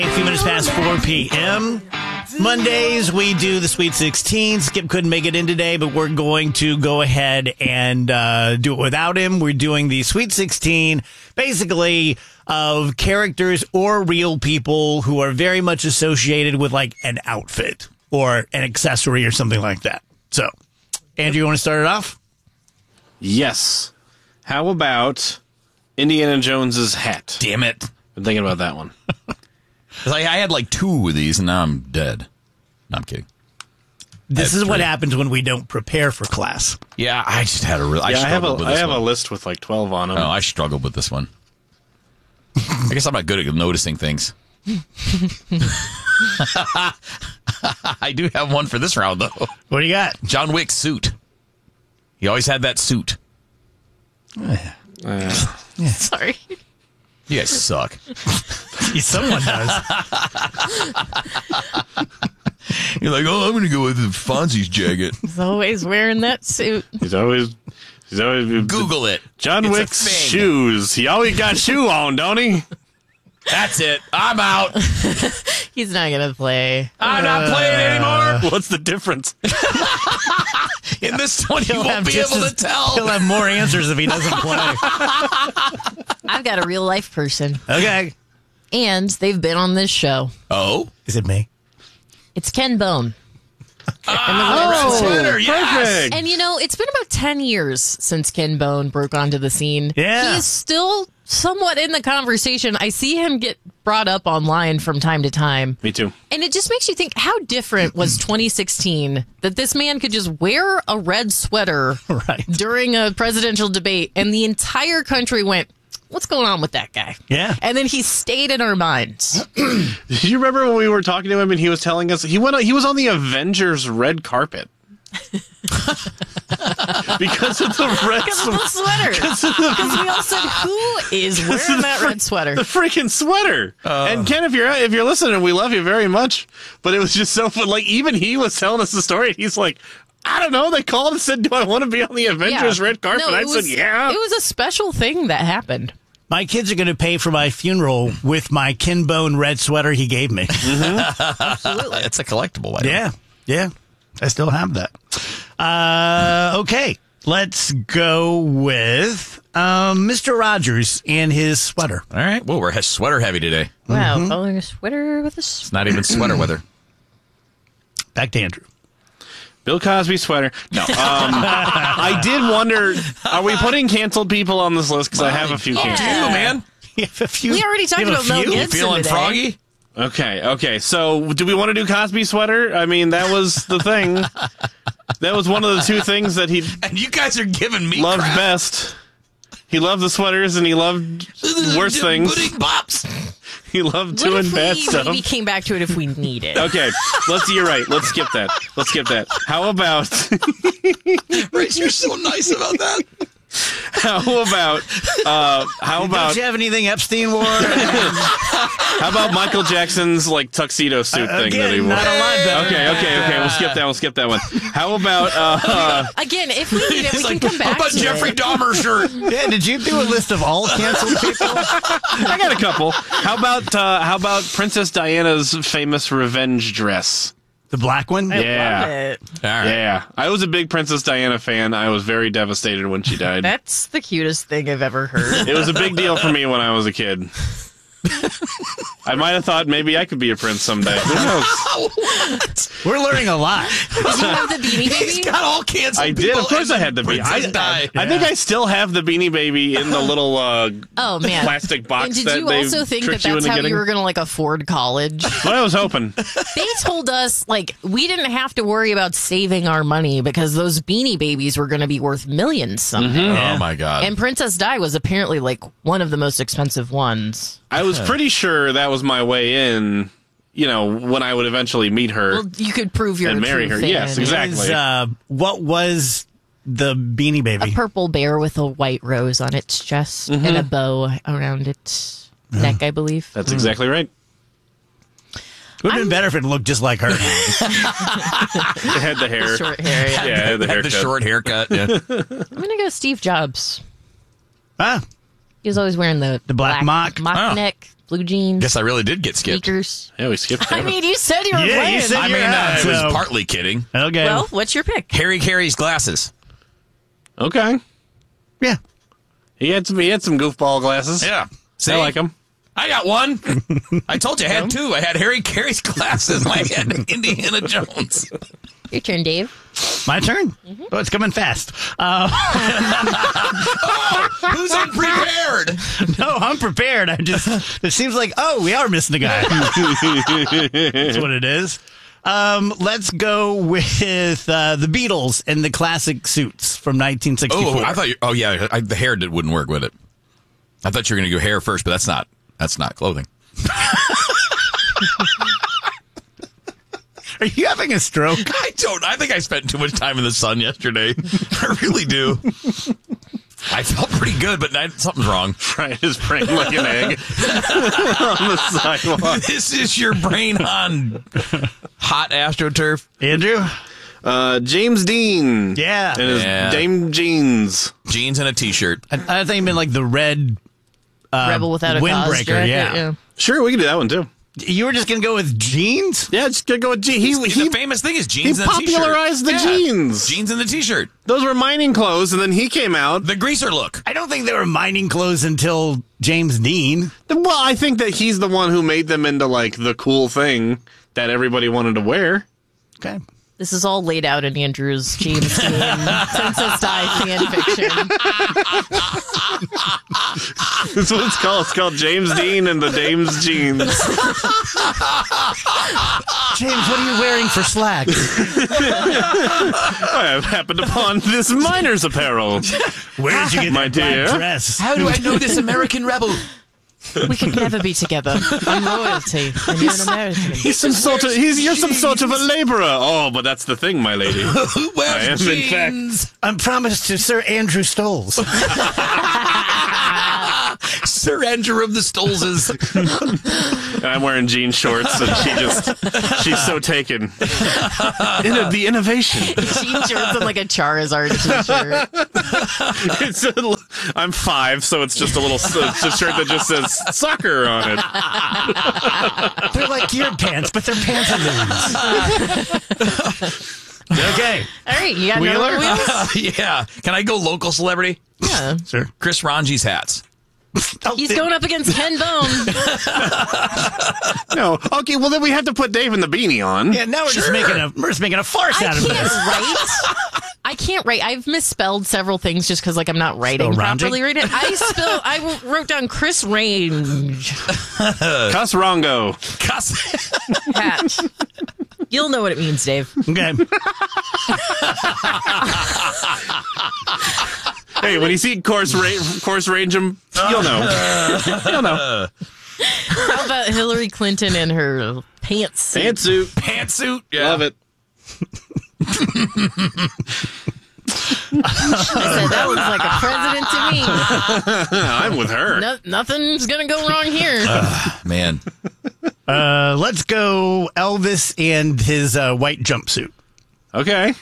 A few minutes past 4 p.m. Mondays, we do the Sweet 16. Skip couldn't make it in today, but we're going to go ahead and do it without him. We're doing the Sweet 16, basically, of characters or real people who are very much associated with, like, an outfit or an accessory or something like that. So, Andrew, you want to start it off? Yes. How about Indiana Jones's hat? Damn it. Been thinking about that one. I had like 2 of these, and now I'm dead. No, I'm kidding. This is what happens when we don't prepare for class. Yeah, I just had a real. I have a a list with like 12 on them. Oh, I struggled with this one. I guess I'm not good at noticing things. I do have one for this round, though. What do you got? John Wick's suit. He always had that suit. Sorry. You guys suck. Someone does. You're like, oh, I'm going to go with the Fonzie's jacket. He's always wearing that suit. He's always Google it. John It's a Wick's thing. shoes. He always got shoe on, don't he? That's it. I'm out. He's not going to play. I'm not playing anymore. What's the difference? In this one, you won't be able to tell. He'll have more answers if he doesn't play. I've got a real life person. Okay. And they've been on this show. Oh? Is it me? It's Ken Bone. Oh, Twitter, yes. Perfect. And, you know, it's been about 10 years since Ken Bone broke onto the scene. Yeah. He's still somewhat in the conversation. I see him get brought up online from time to time. Me too. And it just makes you think, how different was 2016 that this man could just wear a red sweater Right. during a presidential debate and the entire country went, what's going on with that guy? Yeah. And then he stayed in our minds. Do you remember when we were talking to him and he was telling us he was on the Avengers red carpet? Because of the red Because of the sweater. Because we all said, who is wearing that red sweater? The freaking sweater. And Ken, if you're listening, we love you very much. But it was just so fun. Like, even he was telling us the story. He's like, I don't know. They called and said, do I want to be on the Avengers red carpet? No, I said, yeah. It was a special thing that happened. My kids are going to pay for my funeral with my Ken Bone red sweater he gave me. Absolutely. It's a collectible item. Yeah. Yeah. I still have that. Okay. Let's go with Mr. Rogers and his sweater. All right. Well, we're sweater heavy today. Wow, following a sweater with a It's not even sweater weather. Back to Andrew. Bill Cosby sweater. No. I did wonder, are we putting canceled people on this list? Because I have a few Yeah. canceled. You, man. You have a few. We already talked you have about a Mel few? Gibson Feeling today. froggy? Okay. So, do we want to do Cosby sweater? I mean, that was the thing. That was one of the 2 things that he And you guys are giving me loved crap. best. He loved the sweaters and he loved worse things. Booty bops. He loved What doing if bad we stuff. maybe came back to it if we need it? Okay, you're right. Let's skip that. How about Rach, you're so nice about that. how about Don't you have anything Epstein wore? how about Michael Jackson's like tuxedo suit thing that he Again, wore? not a lot better. Okay. We'll skip that one. How about Again, if we need it, we can come back How about to Jeffrey it. Dahmer shirt? Yeah, did you do a list of all canceled people? I got a couple. How about Princess Diana's famous revenge dress? The black one? Yeah. Love it. All right. Yeah, I was a big Princess Diana fan. I was very devastated when she died. That's the cutest thing I've ever heard. It was a big deal for me when I was a kid. I might have thought maybe I could be a prince someday. Who knows? We're learning a lot. Did you have the Beanie He's Baby? got all canceled. I did. Of course I had the Beanie. Princess Di. I think I still have the Beanie Baby in the little Oh, man. plastic box And did that you they also think that tricked you that's into how getting. you were going to, like, afford college? What I was hoping. They told us, like, we didn't have to worry about saving our money because those Beanie Babies were going to be worth millions someday. Oh, my God. And Princess Di was apparently, like, one of the most expensive ones. I was pretty sure that was my way in, when I would eventually meet her. Well, you could prove you're And a marry true her. fan. Yes, exactly. What was the Beanie A Baby? purple bear with a white rose on its chest and a bow around its neck, I believe. That's exactly right. Would have been better if it looked just like her. It had the hair. Short hair, yeah. Yeah, it had the Had haircut. the short haircut. Yeah. I'm going to go Steve Jobs. Ah, He was always wearing the black mock? mock Oh. neck blue jeans, Guess I really did get skipped. sneakers. Yeah, we skipped I Kevin. mean, you said you were Yeah, playing. you said I you're mean, out, I was so- partly kidding. Okay. Well, what's your pick? Harry Carey's glasses. Okay. yeah. He had some goofball glasses. Yeah. See? I like them. I got one. I told you I had two. I had Harry Carey's glasses. I had Indiana Jones. Your turn, Dave. My turn? Oh, it's coming fast. Who's unprepared? No, I'm prepared. It seems like, we are missing a guy. That's what it is. Let's go with the Beatles and the classic suits from 1964. Oh, I thought the hair wouldn't work with it. I thought you were going to go hair first, but that's not clothing. Are you having a stroke? I think I spent too much time in the sun yesterday. I really do. I felt pretty good, but something's wrong. Right, his brain like an egg on the sidewalk. This is your brain on hot AstroTurf. Andrew? James Dean. Yeah. And his Yeah. Dame jeans. Jeans and a T-shirt. I think it meant like the red Rebel Without a Cause windbreaker, jacket, yeah. Sure, we can do that one too. You were just going to go with jeans? Yeah, just gonna go with jeans. The famous thing is jeans he and a T-shirt. popularized the jeans. Jeans and the T-shirt. Those were mining clothes, and then he came out. The greaser look. I don't think they were mining clothes until James Dean. Well, I think that he's the one who made them into like the cool thing that everybody wanted to wear. Okay. This is all laid out in Andrew's James Dean Princess Di fan fiction. That's what it's called. It's called James Dean and the Dame's jeans. James, what are you wearing for slacks? I have happened upon this miner's apparel. Where did you get My that black dear. dress? How do I know this American rebel? We could never be together. I'm royalty, and you're an American. You're some sort of a laborer. Oh, but that's the thing, my lady. Who wears I am, in fact. jeans? I'm promised to Sir Andrew Stolz. Sir Andrew of the Stolzes. And I'm wearing jean shorts, and she's so taken. The innovation. Jean shorts and like a Charizard t-shirt. I'm 5, so it's just it's a shirt that just says soccer on it. They're like your pants, but they're pantaloons. Okay. All right, you got Wheeler? another Wheels? Yeah. Can I go local celebrity? Yeah. Sure. Chris Ranji's hats. He's going up against Ken Bone. No. Okay, well then we have to put Dave in the beanie on. Yeah, now we're just making a farce out of this. I can't write. I've misspelled several things just because I'm not writing Spell Ranji? properly right now. I wrote down Chris Range Cuss Rongo. Cuss. hat. You'll know what it means, Dave. Okay. Hey, when you see course range him, you'll know. You'll know. How about Hillary Clinton and her pants? Pantsuit. Pantsuit. Yeah. Love it. I said that looks like a president to me. I'm with her. Nothing's gonna go wrong here. Man. Let's go Elvis and his white jumpsuit. Okay.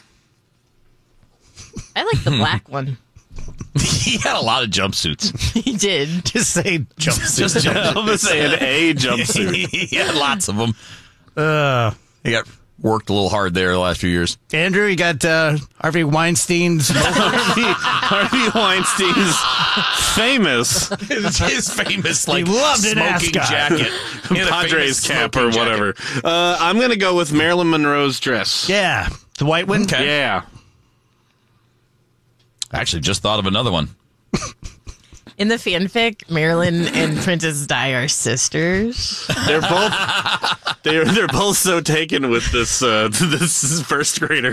I like the black one. He had a lot of jumpsuits. He did. Just say jumpsuit. Just jumpsuits. Elvis and a jumpsuit. He had lots of them. Uh, He got worked a little hard there the last few years. Andrew, you got Harvey Weinstein's. Harvey Weinstein's famous His famous He loved an smoking ascot. jacket. He had a Padres famous cap or smoking whatever. jacket. I'm going to go with Marilyn Monroe's dress. Yeah, the white one. Okay. Yeah. I actually just thought of another one. In the fanfic, Marilyn and Princess Di are sisters. They're both they're both so taken with this this first grader.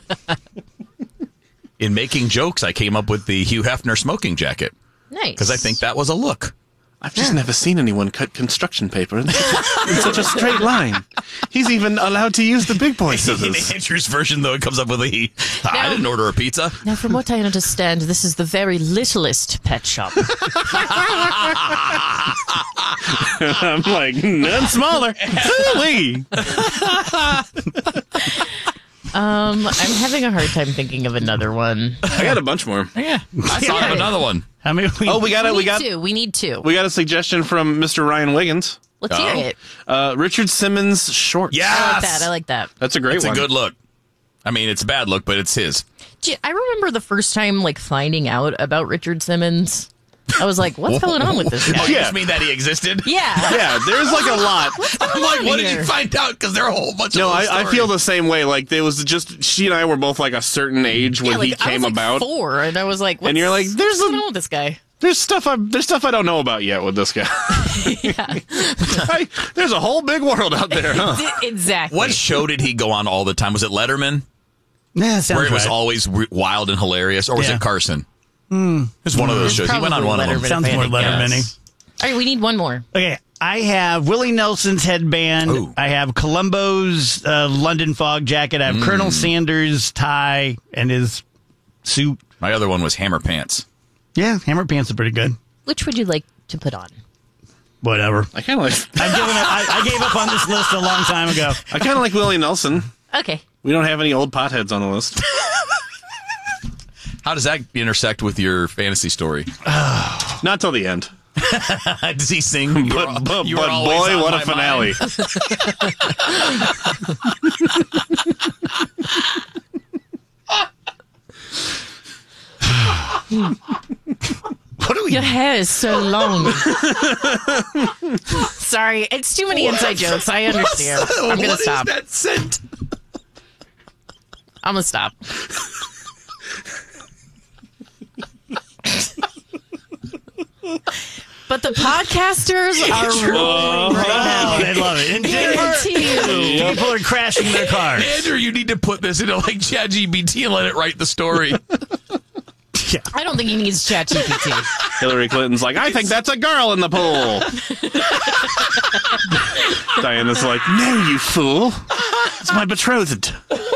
In making jokes, I came up with the Hugh Hefner smoking jacket Nice. because I think that was a look. I've just never seen anyone cut construction paper in such a straight line. He's even allowed to use the big boy In scissors. Andrew's version, though, it comes up with I Now- didn't order a pizza. Now, from what I understand, this is the very littlest pet shop. I'm like, none smaller. Holy. I'm having a hard time thinking of another one. I got a bunch more. Yeah, I thought of another one. I mean, We need two. We got a suggestion from Mr. Ryan Wiggins. Let's hear it. Richard Simmons shorts. Yes! I like that. That's a great one. It's a good look. I mean, it's a bad look, but it's his. I remember the first time finding out about Richard Simmons. I was like, what's going on with this guy? Oh, you just mean that he existed? Yeah. Yeah, there's a lot. I'm like, what did you find out? Because there are a whole bunch of I feel the same way. There was just, she and I were both a certain age when he came I was about. 4, and I was like, what's and you're like, what's going on with this guy? There's stuff I don't know about yet with this guy. Yeah. There's a whole big world out there, huh? Exactly. What show did he go on all the time? Was it Letterman? Yeah, sounds where it was right. always wild and hilarious? Or was it Carson? It was one of those shows. He went on one of them. Sounds more Letterman-y. All right, we need one more. Okay, I have Willie Nelson's headband. Ooh. I have Columbo's London fog jacket. I have Colonel Sanders' tie and his suit. My other one was Hammer Pants. Yeah, Hammer Pants are pretty good. Which would you like to put on? Whatever. I kind of I gave up on this list a long time ago. I kind of like Willie Nelson. Okay. We don't have any old potheads on the list. How does that intersect with your fantasy story? Not till the end. Does he sing? But boy, what a finale. What are we? Your hair is so long. Sorry, it's too many inside jokes. I understand. I'm going to stop. What is that scent? I'm going to stop. But the podcasters are rolling right now. They love it. In Denver, people are crashing their cars. Andrew, you need to put this into ChatGPT and let it write the story. Yeah. I don't think he needs ChatGPT. Hillary Clinton's like, I think that's a girl in the pool. Diana's like, no, you fool. It's my betrothed.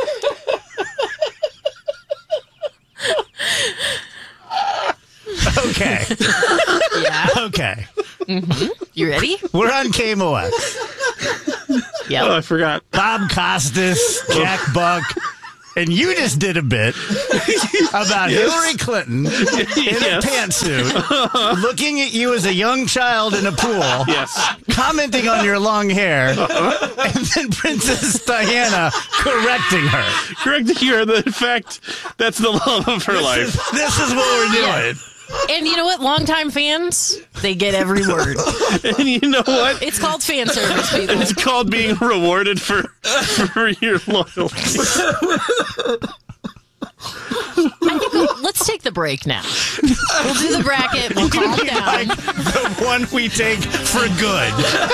Okay. Yeah. Okay. Mm-hmm. You ready? We're on KMOX. Yeah. Oh, I forgot. Bob Costas, Jack Buck, and you just did a bit about Hillary Clinton in a pantsuit, looking at you as a young child in a pool, commenting on your long hair, and then Princess Diana correcting her. Correcting her, that in fact, that's the love of her life. This is what we're doing. And you know what? Longtime fans, they get every word. And you know what? It's called fan service, people. It's called being rewarded for your loyalty. Let's take the break now. We'll do the bracket. We'll calm down. Like the one we take for good.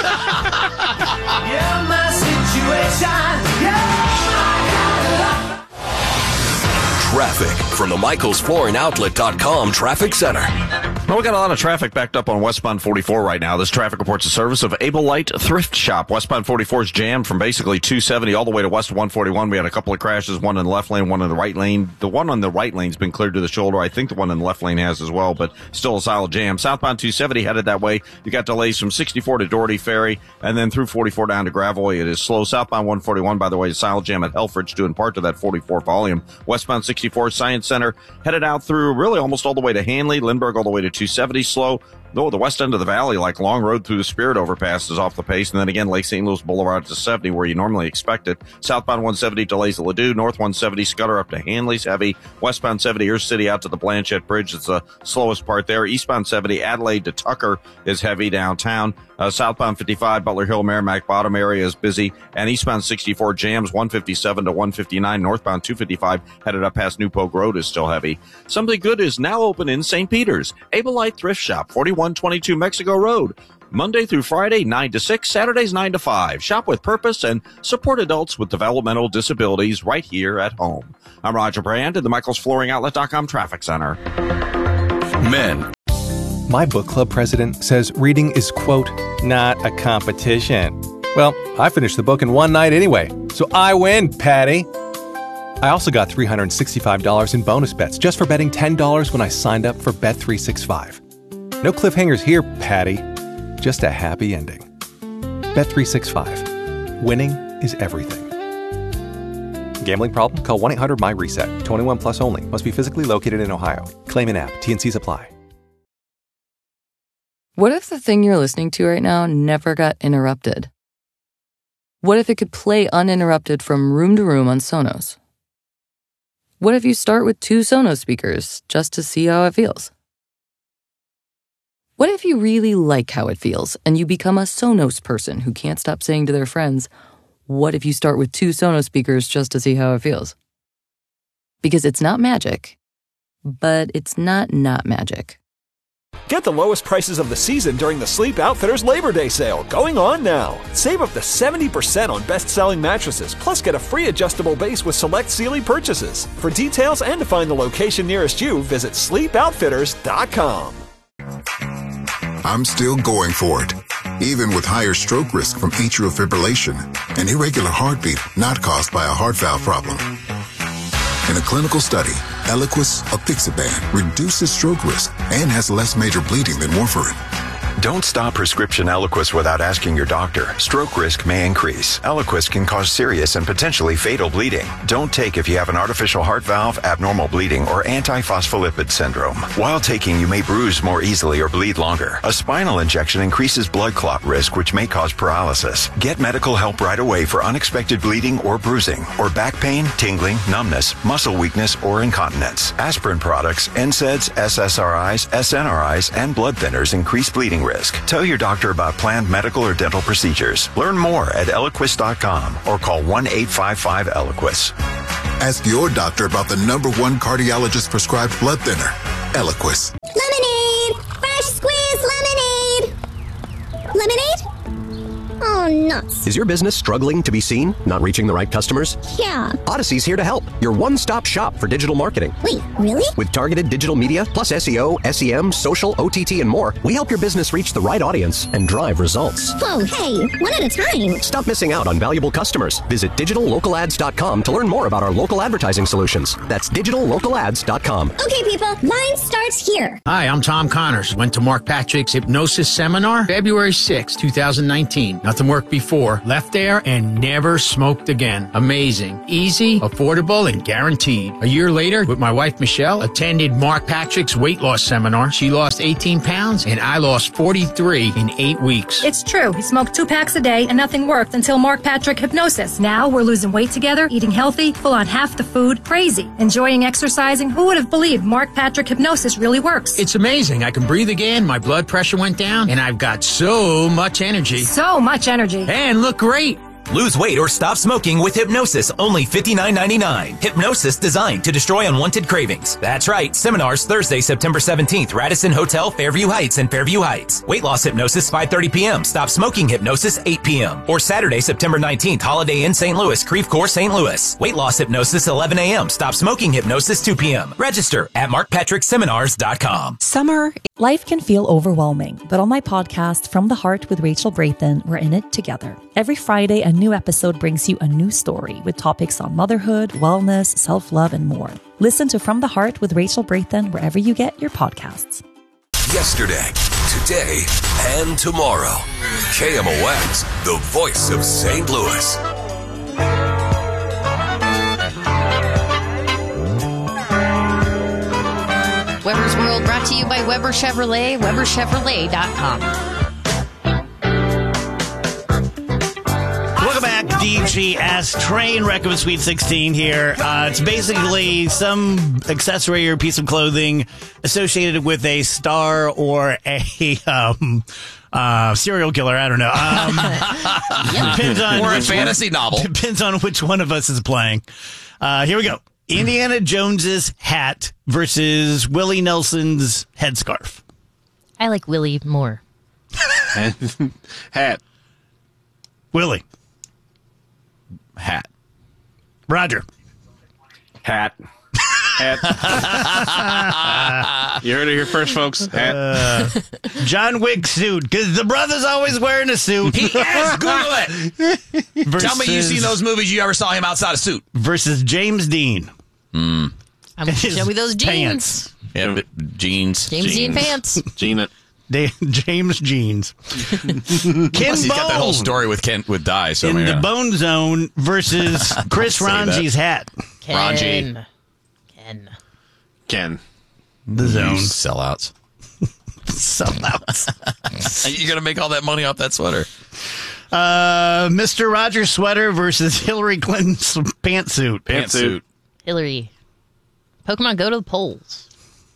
Yeah, my situation. Yeah, Traffic from the MichaelsFlooringOutlet.com Traffic Center. Well, we got a lot of traffic backed up on westbound 44 right now. This traffic reports a service of Able Light Thrift Shop. Westbound 44 is jammed from basically 270 all the way to west 141. We had a couple of crashes, one in the left lane, one in the right lane. The one on the right lane's been cleared to the shoulder. I think the one in the left lane has as well, but still a solid jam. Southbound 270 headed that way. You got delays from 64 to Doherty Ferry and then through 44 down to Gravois. It is slow. Southbound 141, by the way, is solid jam at Helfrich due in part to that 44 volume. Westbound 64 Science Center headed out through really almost all the way to Hanley, Lindbergh all the way to 270 slow. No, the west end of the valley, like Long Road through the Spirit overpass, is off the pace. And then again, Lake St. Louis Boulevard to 70, where you normally expect it. Southbound 170 delays at Ladue. North 170 Scudder up to Hanley's heavy. Westbound 70 Earth City out to the Blanchette Bridge. It's the slowest part there. Eastbound 70 Adelaide to Tucker is heavy downtown. Southbound 55 Butler Hill Merrimack Bottom area is busy. And eastbound 64 jams 157 to 159. Northbound 255 headed up past New Poke Road is still heavy. Something good is now open in St. Peter's. Able Light Thrift Shop, 4122 Mexico Road. Monday through Friday, 9 to 6, Saturdays 9 to 5. Shop with purpose and support adults with developmental disabilities right here at home. I'm Roger Brand at the MichaelsFlooringOutlet.com Traffic Center. Men. My book club president says reading is, quote, not a competition. Well, I finished the book in one night anyway, so I win, Patty. I also got $365 in bonus bets just for betting $10 when I signed up for Bet365. No cliffhangers here, Patty. Just a happy ending. Bet365. Winning is everything. Gambling problem? Call 1-800-MY-RESET. 21 plus only. Must be physically located in Ohio. Claim in app. T&Cs apply. What if the thing you're listening to right now never got interrupted? What if it could play uninterrupted from room to room on Sonos? What if you start with 2 Sonos speakers just to see how it feels? What if you really like how it feels and you become a Sonos person who can't stop saying to their friends, what if you start with 2 Sonos speakers just to see how it feels? Because it's not magic, but it's not magic. Get the lowest prices of the season during the Sleep Outfitters Labor Day sale, going on now. Save up to 70% on best-selling mattresses, plus get a free adjustable base with select Sealy purchases. For details and to find the location nearest you, visit sleepoutfitters.com. I'm still going for it, even with higher stroke risk from atrial fibrillation, an irregular heartbeat not caused by a heart valve problem. In a clinical study, Eliquis, apixaban, reduces stroke risk and has less major bleeding than warfarin. Don't stop prescription Eliquis without asking your doctor. Stroke risk may increase. Eliquis can cause serious and potentially fatal bleeding. Don't take if you have an artificial heart valve, abnormal bleeding, or antiphospholipid syndrome. While taking, you may bruise more easily or bleed longer. A spinal injection increases blood clot risk, which may cause paralysis. Get medical help right away for unexpected bleeding or bruising, or back pain, tingling, numbness, muscle weakness, or incontinence. Aspirin products, NSAIDs, SSRIs, SNRIs, and blood thinners increase bleeding risk. Tell your doctor about planned medical or dental procedures. Learn more at Eliquis.com or call 1-855-ELIQUIS. Ask your doctor about the #1 cardiologist prescribed blood thinner, Eliquis. Lemonade! Fresh squeezed lemonade! Lemonade? Oh, nuts. Is your business struggling to be seen? Not reaching the right customers? Yeah. Odyssey's here to help. Your one-stop shop for digital marketing. Wait, really? With targeted digital media, plus SEO, SEM, social, OTT, and more, we help your business reach the right audience and drive results. Whoa, hey, one at a time. Stop missing out on valuable customers. Visit digitallocalads.com to learn more about our local advertising solutions. That's digitallocalads.com. Okay, people, line starts here. Hi, I'm Tom Connors. Went to Mark Patrick's Hypnosis Seminar February 6, 2019. Nothing worked before. Left there and never smoked again. Amazing. Easy, affordable, and guaranteed. A year later, with my wife Michelle, attended Mark Patrick's weight loss seminar. She lost 18 pounds and I lost 43 in 8 weeks. It's true. He smoked 2 packs a day and nothing worked until Mark Patrick Hypnosis. Now we're losing weight together, eating healthy, full on half the food, crazy. Enjoying exercising. Who would have believed Mark Patrick Hypnosis really works? It's amazing. I can breathe again. My blood pressure went down and I've got so much energy. So much energy. And look great. Lose weight or stop smoking with Hypnosis, only $59.99. Hypnosis designed to destroy unwanted cravings. That's right. Seminars Thursday, September 17th, Radisson Hotel, Fairview Heights and Fairview Heights. Weight loss hypnosis, 5:30 p.m. Stop smoking hypnosis, 8 p.m. Or Saturday, September 19th, Holiday Inn St. Louis, Creve Coeur, St. Louis. Weight loss hypnosis, 11 a.m. Stop smoking hypnosis, 2 p.m. Register at markpatrickseminars.com. Summer, life can feel overwhelming, but on my podcast, From the Heart with Rachel Brathen, we're in it together. Every Friday, a new episode brings you a new story with topics on motherhood, wellness, self-love, and more. Listen to From the Heart with Rachel Brathen wherever you get your podcasts. Yesterday, today, and tomorrow. KMOX, the voice of St. Louis. Weber's World brought to you by Weber Chevrolet, WeberChevrolet.com. Welcome back, DGS Train Wreck of a Sweet 16 here. It's basically some accessory or piece of clothing associated with a star or a serial killer. I don't know. Depends on or a fantasy novel. Depends on which one of us is playing. Here we go. Indiana Jones's hat versus Willie Nelson's headscarf. I like Willie more. Hat. Willie. Hat. Roger. Hat. Hat. You heard it here first, folks. Hat. John Wick suit, because the brother's always wearing a suit. Yes, Google it. Tell me you've seen those movies, you ever saw him outside a suit. Versus James Dean. Show me those jeans. Pants. Yeah, jeans. James Dean pants. James Jeans. Ken He's got that whole story with Dye. So in the Bone Zone versus Chris Ranji's hat. Ranji. Ken. The Zone. Sellouts. Sellouts. You're going to make all that money off that sweater. Mr. Rogers sweater versus Hillary Clinton's pantsuit. Pantsuit. Hillary. Pokemon Go to the polls.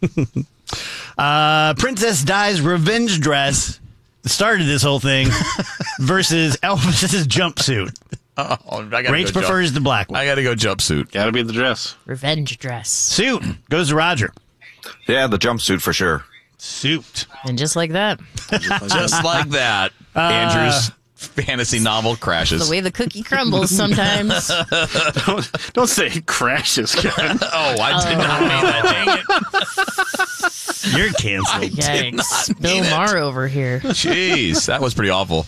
Princess Di's revenge dress started this whole thing versus Elvis's jumpsuit. Rach prefers the black one. I got to go jumpsuit. Got to be the dress. Revenge dress. Suit goes to Roger. Yeah, the jumpsuit for sure. Suit. And just like that. Just like that, Andrew's fantasy novel crashes. The way the cookie crumbles sometimes. Don't say it crashes, Kevin. I did not mean that. Dang it. You're canceled. Yikes. Bill Maher over here. Jeez, that was pretty awful.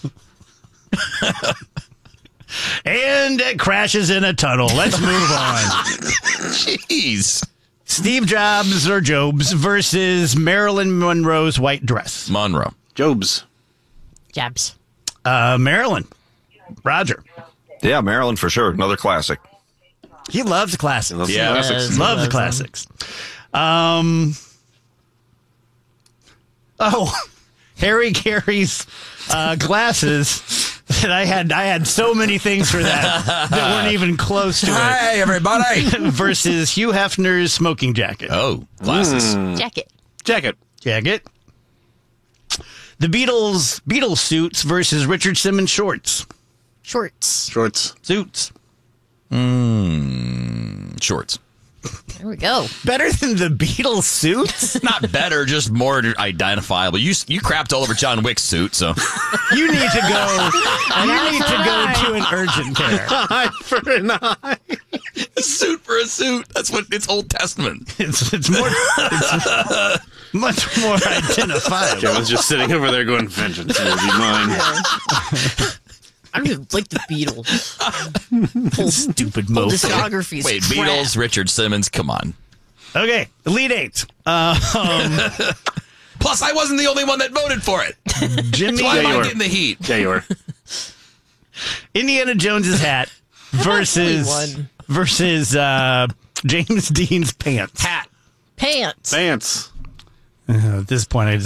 And it crashes in a tunnel. Let's move on. Jeez. Steve Jobs or Jobs versus Marilyn Monroe's white dress. Monroe. Jobs. Jabs. Marilyn. Roger. Yeah, Marilyn for sure. Another classic. He loves classics. Classics. Loves classics. Harry Carey's glasses. And I had so many things for that weren't even close to it. Hi, everybody. Versus Hugh Hefner's smoking jacket. Oh, glasses. Jacket. The Beatles suits versus Richard Simmons shorts. Shorts. Suits. Shorts. There we go. Better than the Beatles suits? Not better, just more identifiable. You crapped all over John Wick's suit, so You need to go. You need to go to an urgent care. Eye for an eye. a suit for a suit. That's what it's Old Testament. It's much more identifiable. Kevin's just sitting over there going, "Vengeance will be mine." I don't even like the Beatles. Stupid Whole mofo. discography. Wait, Beatles, Richard Simmons, come on. Okay, Elite Eight. Plus, I wasn't the only one that voted for it. Jimmy. So why am I getting the heat? Yeah, you were. Indiana Jones's hat versus James Dean's pants. Pants. At this point, I